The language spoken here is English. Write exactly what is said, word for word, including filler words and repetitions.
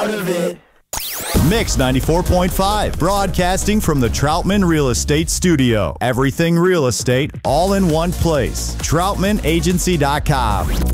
part of it. Mix ninety-four point five, broadcasting from the Troutman Real Estate Studio. Everything real estate, all in one place. Troutman Agency dot com.